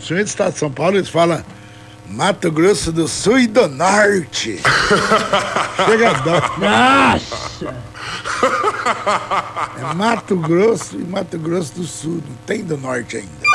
Principalmente no estado de São Paulo, eles falam Mato Grosso do Sul e do Norte. Chega a dó. Nossa! É Mato Grosso e Mato Grosso do Sul. Não tem do Norte ainda.